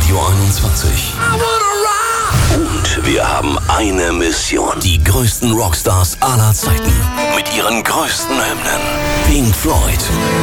Radio 21. Und wir haben eine Mission. Die größten Rockstars aller Zeiten mit ihren größten Hymnen. Pink Floyd.